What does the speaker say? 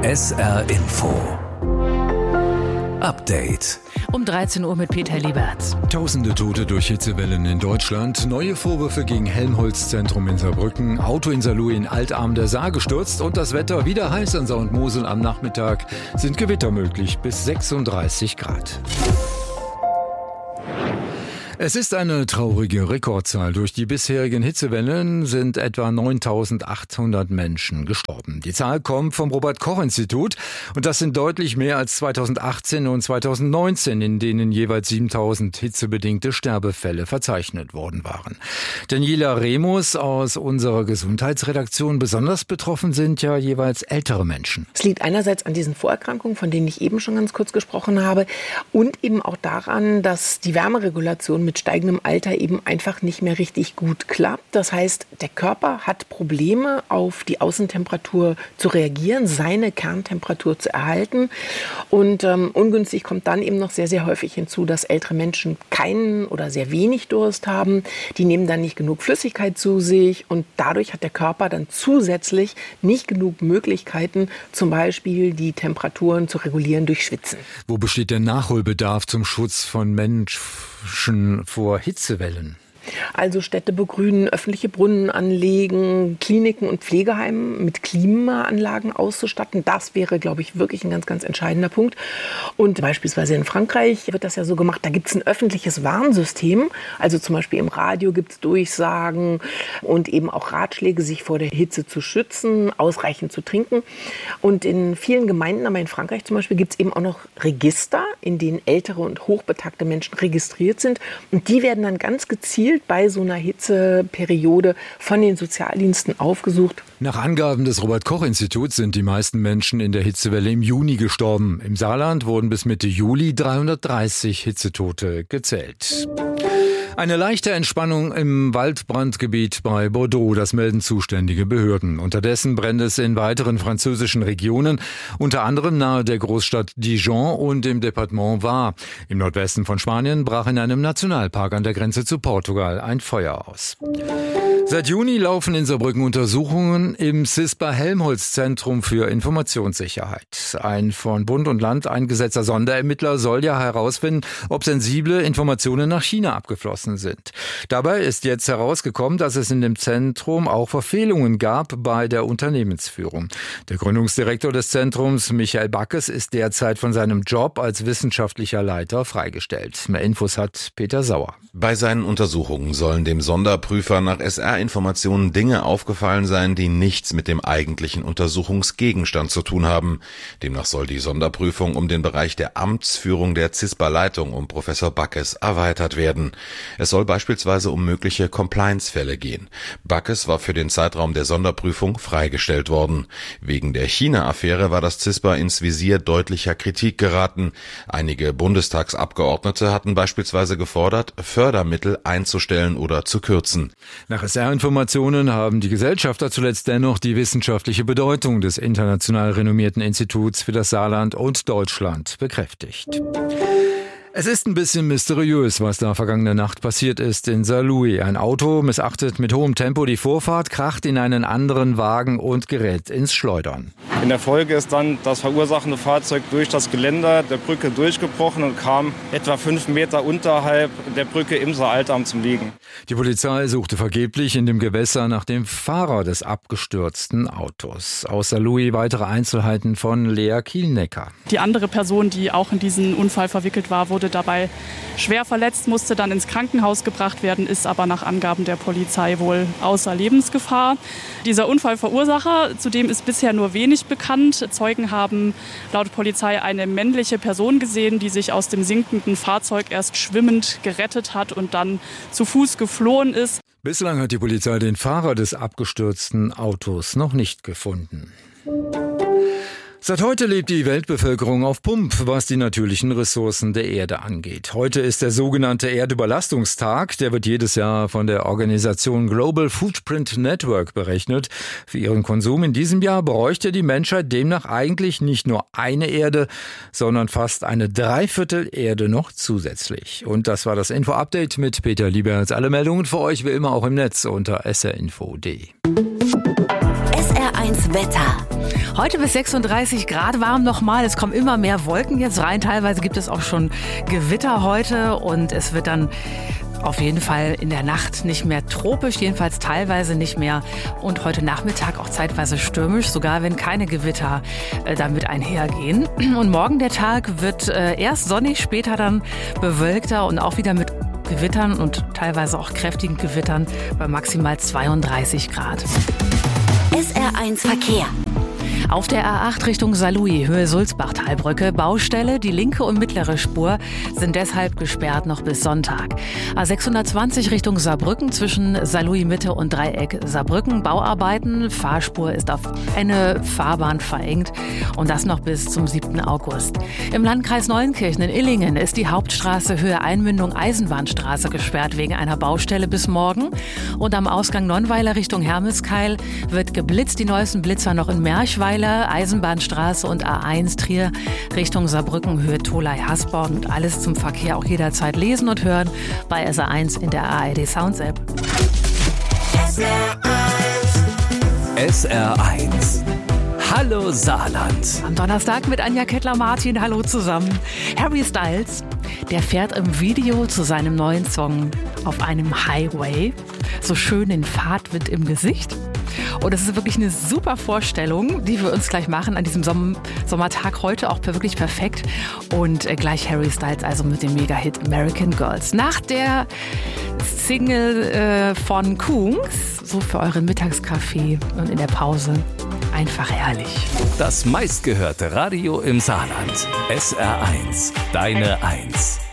SR Info Update. Um 13 Uhr mit Peter Liebert. Tausende Tote durch Hitzewellen in Deutschland. Neue Vorwürfe gegen Helmholtz-Zentrum in Saarbrücken. Auto in Saarlouis in Altarm der Saar gestürzt. Und das Wetter wieder heiß an Saar und Mosel am Nachmittag. Sind Gewitter möglich bis 36 Grad. Es ist eine traurige Rekordzahl. Durch die bisherigen Hitzewellen sind etwa 9.800 Menschen gestorben. Die Zahl kommt vom Robert-Koch-Institut und das sind deutlich mehr als 2018 und 2019, in denen jeweils 7.000 hitzebedingte Sterbefälle verzeichnet worden waren. Daniela Remus aus unserer Gesundheitsredaktion. Besonders betroffen sind ja jeweils ältere Menschen. Es liegt einerseits an diesen Vorerkrankungen, von denen ich eben schon ganz kurz gesprochen habe, und eben auch daran, dass die Wärmeregulation mit steigendem Alter eben einfach nicht mehr richtig gut klappt. Das heißt, der Körper hat Probleme, auf die Außentemperatur zu reagieren, seine Kerntemperatur zu erhalten. Und ungünstig kommt dann eben noch sehr, sehr häufig hinzu, dass ältere Menschen keinen oder sehr wenig Durst haben. Die nehmen dann nicht genug Flüssigkeit zu sich und dadurch hat der Körper dann zusätzlich nicht genug Möglichkeiten, zum Beispiel die Temperaturen zu regulieren durch Schwitzen. Wo besteht der Nachholbedarf zum Schutz von Menschen vor Hitzewellen? Also Städte begrünen, öffentliche Brunnen anlegen, Kliniken und Pflegeheime mit Klimaanlagen auszustatten. Das wäre, glaube ich, wirklich ein ganz, ganz entscheidender Punkt. Und beispielsweise in Frankreich wird das ja so gemacht, da gibt es ein öffentliches Warnsystem. Also zum Beispiel im Radio gibt es Durchsagen und eben auch Ratschläge, sich vor der Hitze zu schützen, ausreichend zu trinken. Und in vielen Gemeinden, aber in Frankreich zum Beispiel, gibt es eben auch noch Register, in denen ältere und hochbetagte Menschen registriert sind. Und die werden dann ganz gezielt bei so einer Hitzeperiode von den Sozialdiensten aufgesucht. Nach Angaben des Robert-Koch-Instituts sind die meisten Menschen in der Hitzewelle im Juni gestorben. Im Saarland wurden bis Mitte Juli 330 Hitzetote gezählt. Eine leichte Entspannung im Waldbrandgebiet bei Bordeaux, das melden zuständige Behörden. Unterdessen brennt es in weiteren französischen Regionen, unter anderem nahe der Großstadt Dijon und im Departement Var. Im Nordwesten von Spanien brach in einem Nationalpark an der Grenze zu Portugal ein Feuer aus. Seit Juni laufen in Saarbrücken Untersuchungen im CISPA-Helmholtz-Zentrum für Informationssicherheit. Ein von Bund und Land eingesetzter Sonderermittler soll ja herausfinden, ob sensible Informationen nach China abgeflossen sind. Dabei ist jetzt herausgekommen, dass es in dem Zentrum auch Verfehlungen gab bei der Unternehmensführung. Der Gründungsdirektor des Zentrums, Michael Backes, ist derzeit von seinem Job als wissenschaftlicher Leiter freigestellt. Mehr Infos hat Peter Sauer. Bei seinen Untersuchungen sollen dem Sonderprüfer nach SR-Informationen Dinge aufgefallen sein, die nichts mit dem eigentlichen Untersuchungsgegenstand zu tun haben. Demnach soll die Sonderprüfung um den Bereich der Amtsführung der CISPA-Leitung um Professor Backes erweitert werden. Es soll beispielsweise um mögliche Compliance-Fälle gehen. Backes war für den Zeitraum der Sonderprüfung freigestellt worden. Wegen der China-Affäre war das CISPA ins Visier deutlicher Kritik geraten. Einige Bundestagsabgeordnete hatten beispielsweise gefordert, Fördermittel einzustellen oder zu kürzen. Nach SR-Informationen haben die Gesellschafter zuletzt dennoch die wissenschaftliche Bedeutung des international renommierten Instituts für das Saarland und Deutschland bekräftigt. Es ist ein bisschen mysteriös, was da vergangene Nacht passiert ist in Saarlouis. Ein Auto missachtet mit hohem Tempo die Vorfahrt, kracht in einen anderen Wagen und gerät ins Schleudern. In der Folge ist dann das verursachende Fahrzeug durch das Geländer der Brücke durchgebrochen und kam etwa 5 Meter unterhalb der Brücke im Saaltarm zum Liegen. Die Polizei suchte vergeblich in dem Gewässer nach dem Fahrer des abgestürzten Autos. Aus Saarlouis weitere Einzelheiten von Lea Kielnecker. Die andere Person, die auch in diesen Unfall verwickelt war, wurde dabei schwer verletzt, musste dann ins Krankenhaus gebracht werden, ist aber nach Angaben der Polizei wohl außer Lebensgefahr. Dieser Unfallverursacher, zudem ist bisher nur wenig bekannt. Zeugen haben laut Polizei eine männliche Person gesehen, die sich aus dem sinkenden Fahrzeug erst schwimmend gerettet hat und dann zu Fuß geflohen ist. Bislang hat die Polizei den Fahrer des abgestürzten Autos noch nicht gefunden. Seit heute lebt die Weltbevölkerung auf Pump, was die natürlichen Ressourcen der Erde angeht. Heute ist der sogenannte Erdüberlastungstag. Der wird jedes Jahr von der Organisation Global Footprint Network berechnet. Für ihren Konsum in diesem Jahr bräuchte die Menschheit demnach eigentlich nicht nur eine Erde, sondern fast eine Dreiviertel-Erde noch zusätzlich. Und das war das Info-Update mit Peter Liebert. Alle Meldungen für euch wie immer auch im Netz unter srinfo.de. SR1 Wetter. Heute bis 36 Grad warm nochmal. Es kommen immer mehr Wolken jetzt rein. Teilweise gibt es auch schon Gewitter heute und es wird dann auf jeden Fall in der Nacht nicht mehr tropisch, jedenfalls teilweise nicht mehr. Und heute Nachmittag auch zeitweise stürmisch, sogar wenn keine Gewitter damit einhergehen. Und morgen der Tag wird erst sonnig, später dann bewölkter und auch wieder mit Gewittern und teilweise auch kräftigen Gewittern bei maximal 32 Grad. SR1 Verkehr. Auf der A8 Richtung Saarlouis, Höhe Sulzbach-Talbrücke, Baustelle. Die linke und mittlere Spur sind deshalb gesperrt noch bis Sonntag. A620 Richtung Saarbrücken zwischen Saarlouis Mitte und Dreieck Saarbrücken. Bauarbeiten. Fahrspur ist auf eine Fahrbahn verengt und das noch bis zum 7. August. Im Landkreis Neuenkirchen in Illingen ist die Hauptstraße Höhe Einmündung Eisenbahnstraße gesperrt wegen einer Baustelle bis morgen. Und am Ausgang Nonnweiler Richtung Hermeskeil wird geblitzt. Die neuesten Blitzer noch in Merchweiler, Eisenbahnstraße und A1 Trier Richtung Saarbrücken, Höhe Tholey-Hasborn. Und alles zum Verkehr auch jederzeit lesen und hören bei SR1 in der ARD Sounds App. SR1. Hallo Saarland. Am Donnerstag mit Anja Kettler-Martin. Hallo zusammen. Harry Styles, der fährt im Video zu seinem neuen Song auf einem Highway. So schön den Fahrtwind im Gesicht. Und es ist wirklich eine super Vorstellung, die wir uns gleich machen an diesem Sommertag heute, auch wirklich perfekt. Und gleich Harry Styles also mit dem Mega-Hit American Girls. Nach der Single von Kungs, so für euren Mittagskaffee und in der Pause, einfach herrlich. Das meistgehörte Radio im Saarland. SR1, deine 1.